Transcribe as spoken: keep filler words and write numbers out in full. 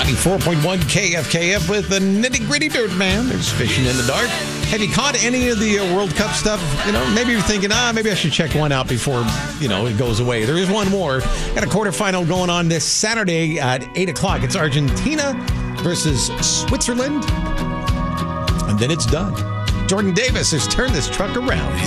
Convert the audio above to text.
ninety-four point one K F K F with the Nitty Gritty Dirt Man. There's Fishing in the Dark. Have you caught any of the uh, World Cup stuff? You know, maybe you're thinking, ah, maybe I should check one out before, you know, it goes away. There is one more. Got a quarterfinal going on this Saturday at eight o'clock. It's Argentina versus Switzerland. And then it's done. Jordan Davis has turned this truck around.